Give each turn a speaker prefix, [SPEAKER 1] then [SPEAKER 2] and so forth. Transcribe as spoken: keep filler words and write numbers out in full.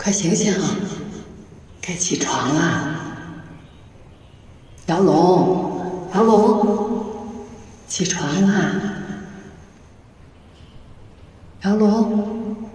[SPEAKER 1] 快醒醒，该起床啦！姚龙，姚龙，起床啦！姚龙。